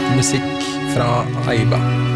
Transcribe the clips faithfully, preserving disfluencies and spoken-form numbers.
musikk fra Aiba.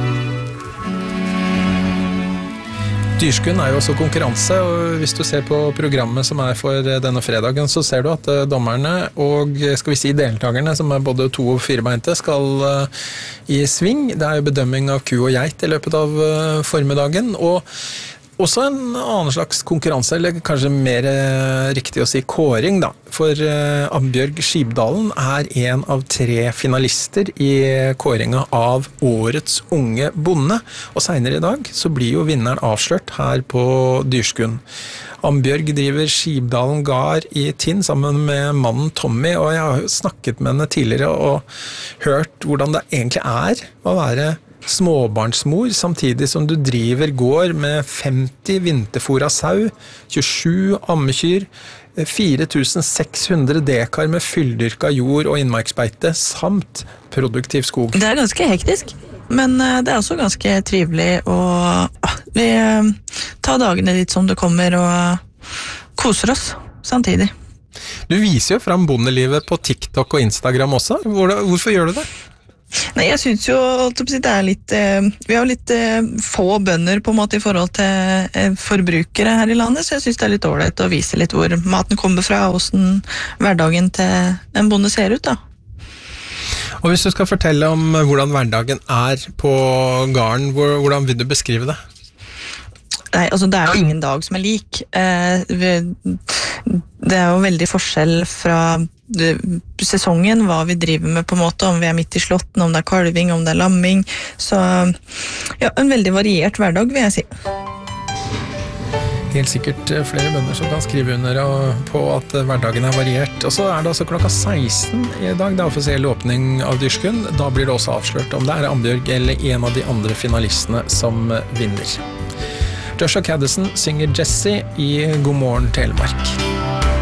Dyrskudd er jo også konkurranse, og hvis du ser på programmet som er for denne fredagen, så ser du at dommerne og, skal vi si, deltakerne, som er både to- og firebeinte, skal i sving. Det er jo bedømming av ku og geit i løpet av formiddagen, og også en annen slags konkurranse, eller kanskje mer riktig å si kåring da, for Ambjørg Skibdalen er en av tre finalister i kåringa av Årets unge bonde, og senere i dag så blir jo vinneren avslørt her på Dyrskudd. Ambjørg driver Skibdalen gard i Tinn sammen med mannen Tommy, og jeg har jo snakket med henne tidligere og hørt hvordan det egentlig er å være småbarnsmor, samtidig som du driver gård med femti vinterfôra sau, tjuesju ammekyr, fire tusen seks hundre dekar med fylldyrka jord og innmarksbeite, samt produktiv skog. Det er ganske hektisk, men det er også ganske trivelig å vi tar dagene litt som det kommer og koser oss samtidig. Du viser jo fram bondelivet på TikTok og Instagram også. Hvorfor gjør du det? Nei, jeg synes jo det er litt, vi har litt få bønder på en måte i forhold til forbrukere her i landet, så jeg synes det er litt dårlig å vise litt hvor maten kommer fra, og hvordan hverdagen til en bonde ser ut da. Og hvis du skal fortelle om hvordan hverdagen er på gården, hvordan vil du beskrive det? Nei, altså det er jo ingen dag som er lik. Det er jo veldig forskjell fra sesongen, hva vi driver med på en måte, om vi er midt i slåtten, om det er kalving, om det er lamming. Så ja, en veldig variert hverdag vil jeg si. Helt sikkert flere bønder som kan skrive under på at hverdagen er variert. Og så er det altså klokka seksten i dag, det er offisiell åpning av Dyrskudd. Da blir det også avslørt om det er Ambjørg eller en av de andre finalistene som vinner. Joshua Caddison synger Jessie i God morgen Telemark.